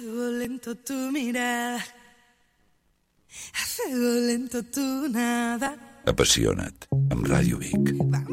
fuego lento tu mirada, a fuego lento tu nada. Apassiona't, amb Ràdio Vic.